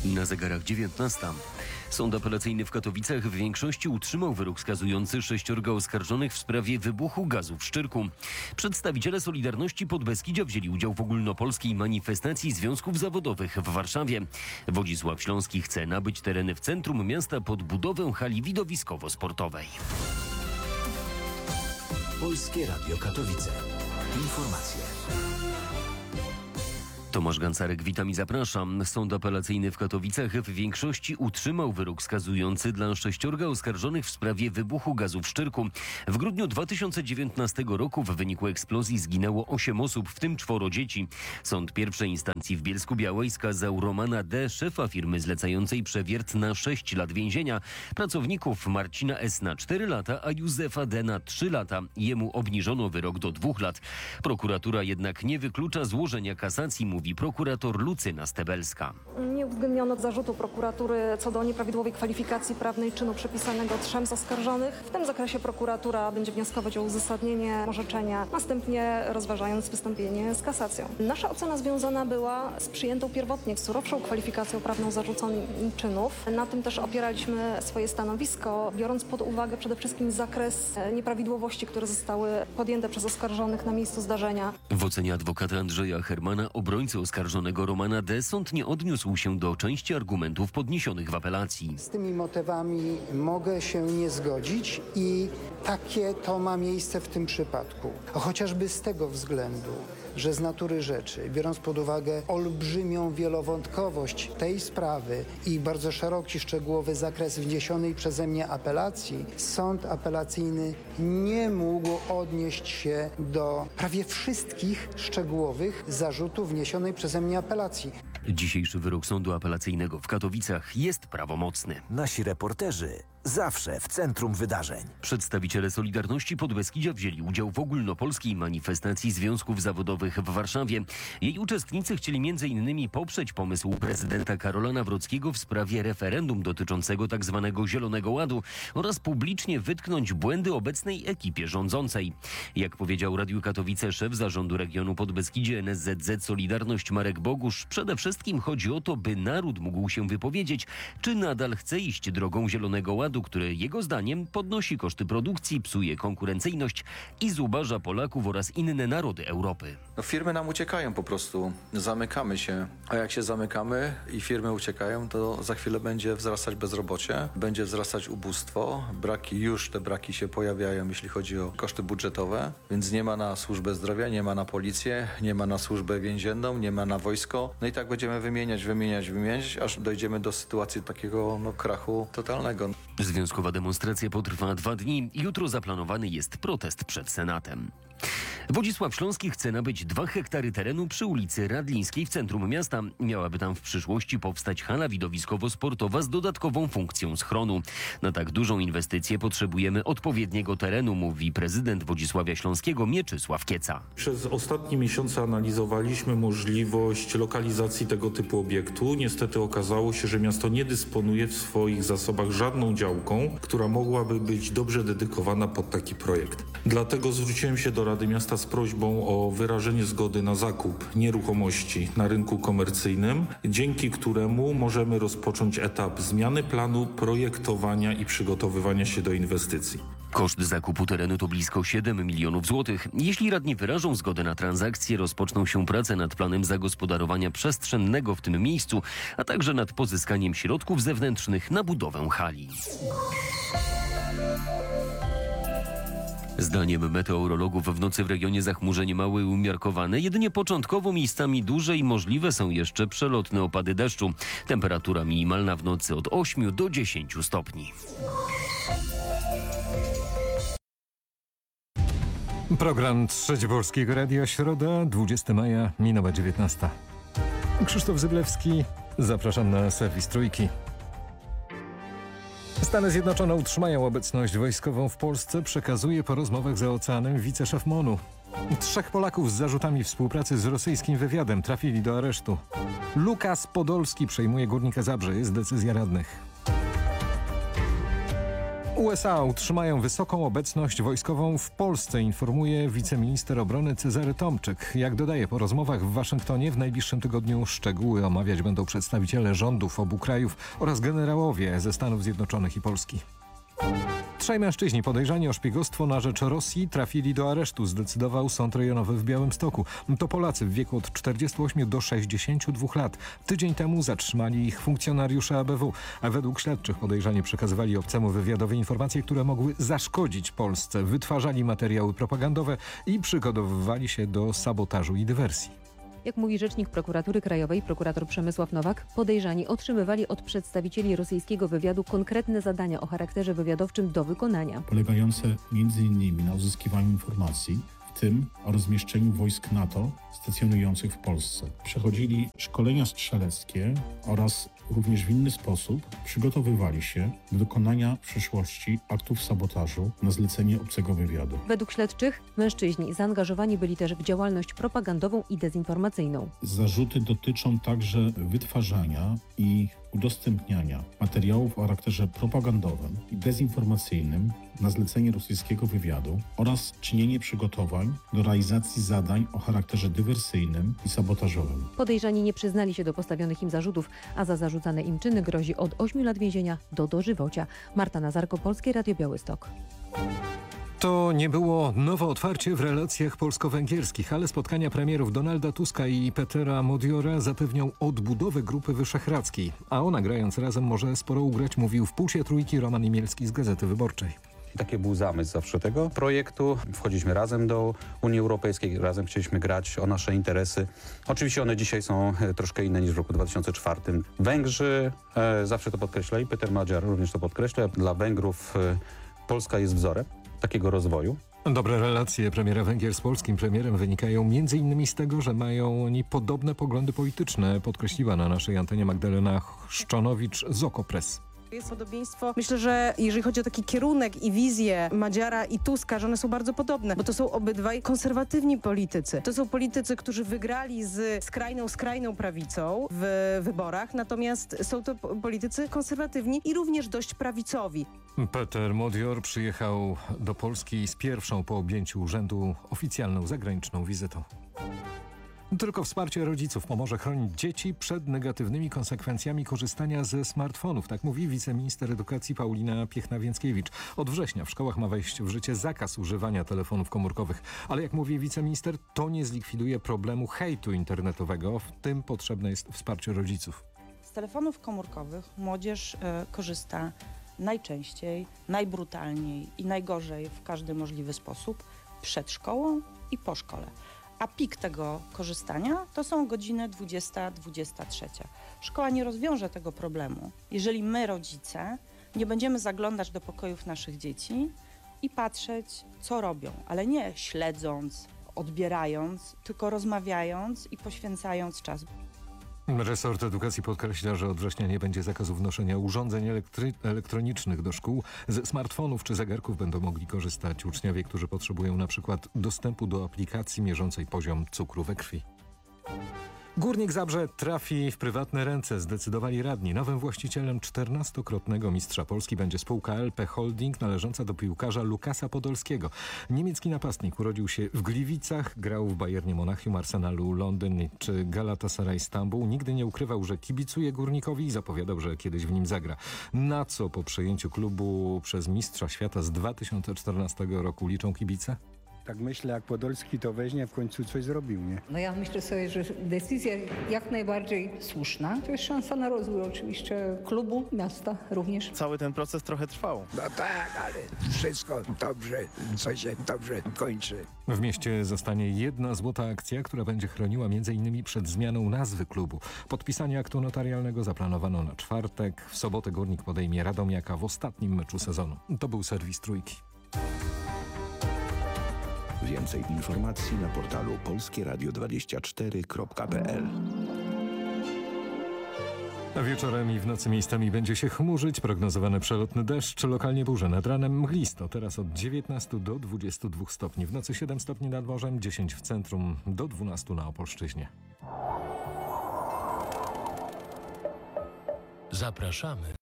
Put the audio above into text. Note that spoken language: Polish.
Na zegarach 19. Sąd apelacyjny w Katowicach w większości utrzymał wyrok skazujący 6 oskarżonych w sprawie wybuchu gazu w Szczyrku. Przedstawiciele Solidarności Podbeskidzia wzięli udział w ogólnopolskiej manifestacji związków zawodowych w Warszawie. Wodzisław Śląski chce nabyć tereny w centrum miasta pod budowę hali widowiskowo-sportowej. Polskie Radio Katowice. Informacje. Tomasz Gancarek, witam i zapraszam. Sąd apelacyjny w Katowicach w większości utrzymał wyrok skazujący dla 6 oskarżonych w sprawie wybuchu gazu w Szczyrku. W grudniu 2019 roku w wyniku eksplozji zginęło 8 osób, w tym 4 dzieci. Sąd pierwszej instancji w Bielsku-Białej skazał Romana D., szefa firmy zlecającej przewiert, na 6 lat więzienia, pracowników Marcina S. na 4 lata, a Józefa D. na 3 lata. Jemu obniżono wyrok do 2 lat. Prokuratura jednak nie wyklucza złożenia kasacji, mówi prokurator Lucyna Stebelska. Nie uwzględniono zarzutu prokuratury co do nieprawidłowej kwalifikacji prawnej czynu przypisanego 3 z oskarżonych. W tym zakresie prokuratura będzie wnioskować o uzasadnienie orzeczenia, następnie rozważając wystąpienie z kasacją. Nasza ocena związana była z przyjętą pierwotnie surowszą kwalifikacją prawną zarzuconych czynów. Na tym też opieraliśmy swoje stanowisko, biorąc pod uwagę przede wszystkim zakres nieprawidłowości, które zostały podjęte przez oskarżonych na miejscu zdarzenia. W ocenie adwokata Andrzeja Hermana, obrońcy oskarżonego Romana D., sąd nie odniósł się do części argumentów podniesionych w apelacji. Z tymi motywami mogę się nie zgodzić i takie to ma miejsce w tym przypadku. Chociażby z tego względu, że z natury rzeczy, biorąc pod uwagę olbrzymią wielowątkowość tej sprawy i bardzo szeroki, szczegółowy zakres wniesionej przeze mnie apelacji, sąd apelacyjny nie mógł odnieść się do prawie wszystkich szczegółowych zarzutów wniesionej przeze mnie apelacji. Dzisiejszy wyrok sądu apelacyjnego w Katowicach jest prawomocny. Nasi reporterzy zawsze w centrum wydarzeń. Przedstawiciele Solidarności Podbeskidzia wzięli udział w ogólnopolskiej manifestacji związków zawodowych w Warszawie. Jej uczestnicy chcieli m.in. poprzeć pomysł prezydenta Karola Nawrockiego w sprawie referendum dotyczącego tzw. Zielonego Ładu oraz publicznie wytknąć błędy obecnej ekipie rządzącej. Jak powiedział Radiu Katowice szef zarządu regionu Podbeskidzie NSZZ Solidarność Marek Bogusz, przede wszystkim chodzi o to, by naród mógł się wypowiedzieć, czy nadal chce iść drogą Zielonego Ładu, który jego zdaniem podnosi koszty produkcji, psuje konkurencyjność i zubaża Polaków oraz inne narody Europy. Firmy nam uciekają po prostu, zamykamy się, a jak się zamykamy i firmy uciekają, to za chwilę będzie wzrastać bezrobocie, będzie wzrastać ubóstwo, te braki się pojawiają, jeśli chodzi o koszty budżetowe, więc nie ma na służbę zdrowia, nie ma na policję, nie ma na służbę więzienną, nie ma na wojsko, no i tak będziemy wymieniać, aż dojdziemy do sytuacji takiego krachu totalnego. Związkowa demonstracja potrwa 2 dni. Jutro zaplanowany jest protest przed Senatem. Wodzisław Śląski chce nabyć 2 hektary terenu przy ulicy Radlińskiej w centrum miasta. Miałaby tam w przyszłości powstać hala widowiskowo-sportowa z dodatkową funkcją schronu. Na tak dużą inwestycję potrzebujemy odpowiedniego terenu, mówi prezydent Wodzisławia Śląskiego Mieczysław Kieca. Przez ostatnie miesiące analizowaliśmy możliwość lokalizacji tego typu obiektu. Niestety okazało się, że miasto nie dysponuje w swoich zasobach żadną działką, która mogłaby być dobrze dedykowana pod taki projekt. Dlatego zwróciłem się do Rady Miasta z prośbą o wyrażenie zgody na zakup nieruchomości na rynku komercyjnym, dzięki któremu możemy rozpocząć etap zmiany planu, projektowania i przygotowywania się do inwestycji. Koszt zakupu terenu to blisko 7 milionów złotych. Jeśli radni wyrażą zgodę na transakcję, rozpoczną się prace nad planem zagospodarowania przestrzennego w tym miejscu, a także nad pozyskaniem środków zewnętrznych na budowę hali. Zdaniem meteorologów w nocy w regionie zachmurzenie małe i umiarkowane, jedynie początkowo miejscami duże i możliwe są jeszcze przelotne opady deszczu. Temperatura minimalna w nocy od 8 do 10 stopni. Program Trzeci Polskiego Radia, środa, 20 maja, minęła 19. Krzysztof Zyblewski, zapraszam na serwis Trójki. Stany Zjednoczone utrzymają obecność wojskową w Polsce, przekazuje po rozmowach za oceanem wiceszef MON-u. 3 Polaków z zarzutami współpracy z rosyjskim wywiadem trafili do aresztu. Lukas Podolski przejmuje Górnika Zabrze, jest decyzja radnych. USA utrzymają wysoką obecność wojskową w Polsce, informuje wiceminister obrony Cezary Tomczyk. Jak dodaje, po rozmowach w Waszyngtonie w najbliższym tygodniu szczegóły omawiać będą przedstawiciele rządów obu krajów oraz generałowie ze Stanów Zjednoczonych i Polski. 3 mężczyźni podejrzani o szpiegostwo na rzecz Rosji trafili do aresztu, zdecydował sąd rejonowy w Białymstoku. To Polacy w wieku od 48 do 62 lat. Tydzień temu zatrzymali ich funkcjonariusze ABW, a według śledczych podejrzani przekazywali obcemu wywiadowi informacje, które mogły zaszkodzić Polsce, wytwarzali materiały propagandowe i przygotowywali się do sabotażu i dywersji. Jak mówi rzecznik prokuratury krajowej, prokurator Przemysław Nowak, podejrzani otrzymywali od przedstawicieli rosyjskiego wywiadu konkretne zadania o charakterze wywiadowczym do wykonania. Polegające m.in. na uzyskiwaniu informacji, w tym o rozmieszczeniu wojsk NATO stacjonujących w Polsce. Przechodzili szkolenia strzeleckie oraz również w inny sposób przygotowywali się do dokonania w przyszłości aktów sabotażu na zlecenie obcego wywiadu. Według śledczych mężczyźni zaangażowani byli też w działalność propagandową i dezinformacyjną. Zarzuty dotyczą także wytwarzania i udostępniania materiałów o charakterze propagandowym i dezinformacyjnym na zlecenie rosyjskiego wywiadu oraz czynienie przygotowań do realizacji zadań o charakterze dywersyjnym i sabotażowym. Podejrzani nie przyznali się do postawionych im zarzutów, a za zarzucane im czyny grozi od 8 lat więzienia do dożywocia. Marta Nazarko, Polskie Radio Białystok. To nie było nowe otwarcie w relacjach polsko-węgierskich, ale spotkania premierów Donalda Tuska i Petera Modiora zapewnią odbudowę Grupy Wyszehradzkiej. A ona, grając razem, może sporo ugrać, mówił w Pulsie Trójki Roman Imielski z Gazety Wyborczej. Taki był zamysł zawsze tego projektu. Wchodziliśmy razem do Unii Europejskiej, razem chcieliśmy grać o nasze interesy. Oczywiście one dzisiaj są troszkę inne niż w roku 2004. Węgrzy zawsze to podkreślali, Peter Magyar również to podkreśla. Dla Węgrów Polska jest wzorem takiego rozwoju. Dobre relacje premiera Węgier z polskim premierem wynikają m.in. z tego, że mają oni podobne poglądy polityczne, podkreśliła na naszej antenie Magdalena Szczonowicz z Okopres. Jest podobieństwo. Myślę, że jeżeli chodzi o taki kierunek i wizję Magyara i Tuska, że one są bardzo podobne, bo to są obydwaj konserwatywni politycy. To są politycy, którzy wygrali z skrajną prawicą w wyborach, natomiast są to politycy konserwatywni i również dość prawicowi. Peter Modior przyjechał do Polski z pierwszą po objęciu urzędu oficjalną zagraniczną wizytą. Tylko wsparcie rodziców pomoże chronić dzieci przed negatywnymi konsekwencjami korzystania ze smartfonów. Tak mówi wiceminister edukacji Paulina Piechna-Więckiewicz. Od września w szkołach ma wejść w życie zakaz używania telefonów komórkowych. Ale jak mówi wiceminister, to nie zlikwiduje problemu hejtu internetowego. W tym potrzebne jest wsparcie rodziców. Z telefonów komórkowych młodzież korzysta najczęściej, najbrutalniej i najgorzej w każdy możliwy sposób przed szkołą i po szkole. A pik tego korzystania to są godziny 20-23. Szkoła nie rozwiąże tego problemu, jeżeli my, rodzice, nie będziemy zaglądać do pokojów naszych dzieci i patrzeć, co robią, ale nie śledząc, odbierając, tylko rozmawiając i poświęcając czas. Resort Edukacji podkreśla, że od września nie będzie zakazu wnoszenia urządzeń elektronicznych do szkół. Ze smartfonów czy zegarków będą mogli korzystać uczniowie, którzy potrzebują na przykład dostępu do aplikacji mierzącej poziom cukru we krwi. Górnik Zabrze trafi w prywatne ręce, zdecydowali radni. Nowym właścicielem 14-krotnego mistrza Polski będzie spółka LP Holding należąca do piłkarza Lukasa Podolskiego. Niemiecki napastnik urodził się w Gliwicach, grał w Bayernie Monachium, Arsenalu Londyn czy Galatasaray Stambuł. Nigdy nie ukrywał, że kibicuje Górnikowi i zapowiadał, że kiedyś w nim zagra. Na co po przejęciu klubu przez mistrza świata z 2014 roku liczą kibice? Tak myślę, jak Podolski to weźmie, w końcu coś zrobił, nie? No ja myślę sobie, że decyzja jak najbardziej słuszna. To jest szansa na rozwój oczywiście klubu, miasta również. Cały ten proces trochę trwał. No tak, ale wszystko dobrze, co się dobrze kończy. W mieście zostanie jedna złota akcja, która będzie chroniła m.in. przed zmianą nazwy klubu. Podpisanie aktu notarialnego zaplanowano na czwartek. W sobotę Górnik podejmie Radomiaka w ostatnim meczu sezonu. To był serwis Trójki. Więcej informacji na portalu polskieradio24.pl. Wieczorem i w nocy miejscami będzie się chmurzyć, prognozowany przelotny deszcz, lokalnie burze. Nad ranem mglisto, teraz od 19 do 22 stopni. W nocy 7 stopni nad morzem, 10 w centrum, do 12 na Opolszczyźnie. Zapraszamy